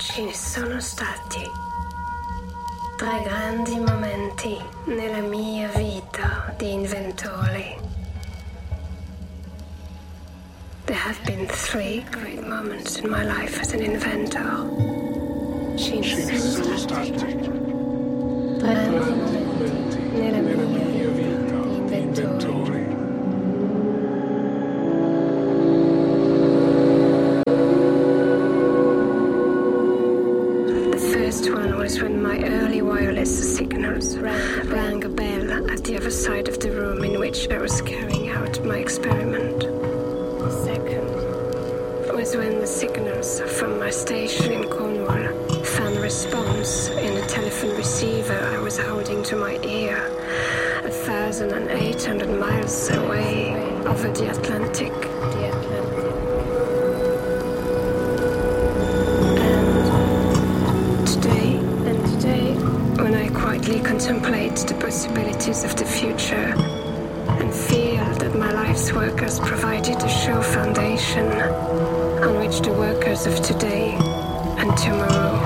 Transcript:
Ci sono stati 3 grandi momenti nella mia vita di inventore. There have been 3 great moments in my life as an inventor. Ci sono stati 3 grandi momenti nella mia vita di inventore. When my early wireless signals rang a bell at the other side of the room in which I was carrying out my experiment. The second was when the signals from my station in Cornwall found response in a telephone receiver I was holding to my ear 1,800 miles away over the Atlantic. Contemplate the possibilities of the future and feel that my life's work has provided a sure foundation on which the workers of today and tomorrow